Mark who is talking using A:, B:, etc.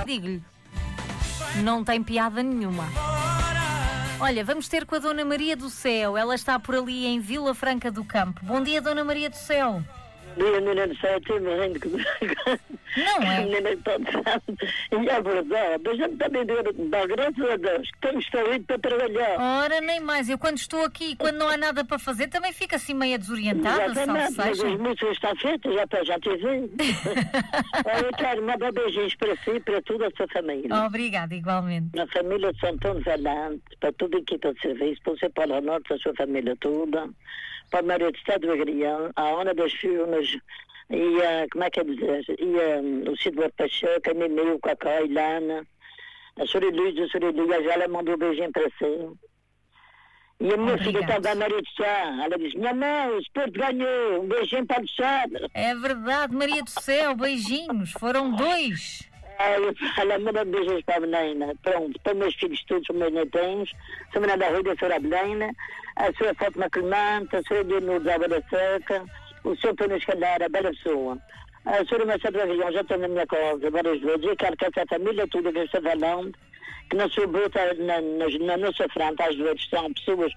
A: Digo-lhe, não tem piada nenhuma. Olha, vamos ter com a Dona Maria do Céu. Ela está por ali em Vila Franca do Campo. Bom dia, Dona Maria do Céu.
B: Dia, menina do céu, estou morrendo com...
A: Não é?
B: Menina que está e é verdade, a gente também dá graças a Deus que temos saúde para trabalhar.
A: Ora, nem mais. Eu quando estou aqui, quando não há nada para fazer, também fico assim meio desorientada.
B: Exatamente, mas as músicas estão feitas, já te vi. Eu quero mandar beijinhos para si e para toda a sua família.
A: Obrigada, igualmente.
B: Na família de São Antônio Valente, para toda a equipa de serviço, para o seu Paulo Norte, a sua família toda, para a Maria de Estado do Agrião, a Ana das Filmes, e como é que é dizer, e o Cid Pacheco, a Mimi, o Cacá, a Ilana, a Sra. Luísa, já ela mandou um beijinho para si. E a minha filha estava a Maria de Sá, ela disse, minha mãe, o Sport ganhou, um beijinho para o Sá.
A: É verdade, Maria do Céu, beijinhos, foram 2.
B: Ela manda beijos para a menina, pronto, para os meus filhos todos, os meus netinhos, a menina da Rui, a Sra. Belena, a Sra. Fátima Clemente, a Sra. Dino da Água da Seca, o Sr. Antônio Escalera, a bela pessoa, a Sra. Marcelo Avião, já está na minha casa várias vezes, eu quero que essa família toda que está falando, que não se bota na nossa frente, às vezes são pessoas